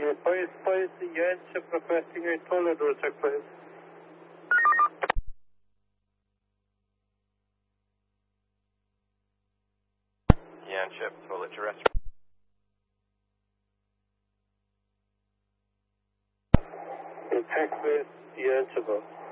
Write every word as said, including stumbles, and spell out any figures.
Please, please, the Yanship requesting a toilet door check, please. Yanship, toilet to restroom. Check with Yanship.